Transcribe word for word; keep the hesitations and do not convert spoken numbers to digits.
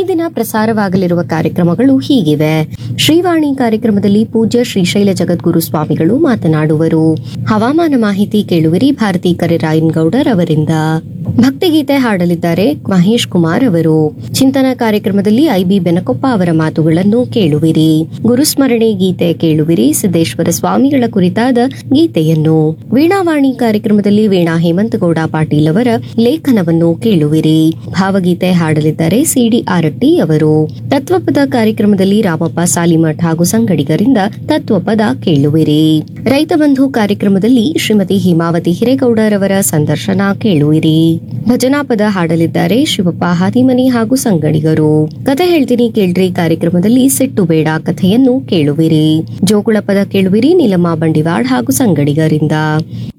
ದಿನ ಪ್ರಸಾರವಾಗಲಿರುವ ಕಾರ್ಯಕ್ರಮಗಳು ಹೀಗಿವೆ. ಶ್ರೀವಾಣಿ ಕಾರ್ಯಕ್ರಮದಲ್ಲಿ ಪೂಜ್ಯ ಶ್ರೀಶೈಲ ಜಗದ್ಗುರು ಸ್ವಾಮಿಗಳು ಮಾತನಾಡುವರು. ಹವಾಮಾನ ಮಾಹಿತಿ ಕೇಳುವಿರಿ ಭಾರತಿ ಕರಿರಾಯನ್ಗೌಡರ್ ಅವರಿಂದ. ಭಕ್ತಿಗೀತೆ ಹಾಡಲಿದ್ದಾರೆ ಮಹೇಶ್ ಕುಮಾರ್ ಅವರು. ಚಿಂತನಾ ಕಾರ್ಯಕ್ರಮದಲ್ಲಿ ಐಬಿ ಬೆನಕೊಪ್ಪ ಅವರ ಮಾತುಗಳನ್ನು ಕೇಳುವಿರಿ. ಗುರುಸ್ಮರಣೆ ಗೀತೆ ಕೇಳುವಿರಿ ಸಿದ್ದೇಶ್ವರ ಸ್ವಾಮಿಗಳ ಕುರಿತಾದ ಗೀತೆಯನ್ನು. ವೀಣಾವಾಣಿ ಕಾರ್ಯಕ್ರಮದಲ್ಲಿ ವೀಣಾ ಹೇಮಂತಗೌಡ ಪಾಟೀಲ್ ಅವರ ಲೇಖನವನ್ನು ಕೇಳುವಿರಿ. ಭಾವಗೀತೆ ಹಾಡಲಿದ್ದಾರೆ ಸಿಡಿ ಆರಟ್ಟಿ ಅವರು. ತತ್ವಪದ ಕಾರ್ಯಕ್ರಮದಲ್ಲಿ ರಾಮಪ್ಪ ಸಾಲಿಮಠ್ ಹಾಗೂ ಸಂಗಡಿಗರಿಂದ ತತ್ವಪದ ಕೇಳುವಿರಿ. ರೈತ ಬಂಧು ಕಾರ್ಯಕ್ರಮದಲ್ಲಿ ಶ್ರೀಮತಿ ಹೇಮಾವತಿ ಹಿರೇಗೌಡರವರ ಸಂದರ್ಶನ ಕೇಳುವಿರಿ. ಭಜನಾ ಪದ ಹಾಡಲಿದ್ದಾರೆ ಶಿವಪ್ಪ ಹಾದಿಮನಿ ಹಾಗೂ ಸಂಗಡಿಗರು. ಕಥೆ ಹೇಳ್ತೀನಿ ಕೇಳ್ರಿ ಕಾರ್ಯಕ್ರಮದಲ್ಲಿ ಸಿಟ್ಟು ಬೇಡ ಕಥೆಯನ್ನು ಕೇಳುವಿರಿ. ಜೋಗುಳ ಪದ ಕೇಳುವಿರಿ ನೀಲಮ್ಮ ಬಂಡಿವಾಡ್ ಹಾಗೂ ಸಂಗಡಿಗರಿಂದ.